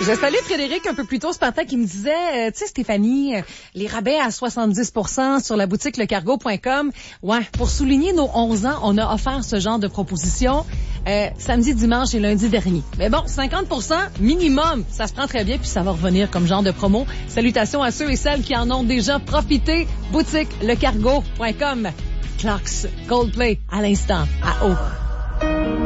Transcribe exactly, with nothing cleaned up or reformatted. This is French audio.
J'ai salué Frédéric un peu plus tôt ce matin qui me disait, euh, tu sais Stéphanie, euh, les rabais à soixante-dix pour cent sur la boutique lecargo point com. Ouais, pour souligner nos onze ans, on a offert ce genre de proposition euh, samedi, dimanche et lundi dernier. Mais bon, cinquante pour cent minimum, ça se prend très bien puis ça va revenir comme genre de promo. Salutations à ceux et celles qui en ont déjà profité. Boutique lecargo point com. Clocks, Coldplay à l'instant, à haut.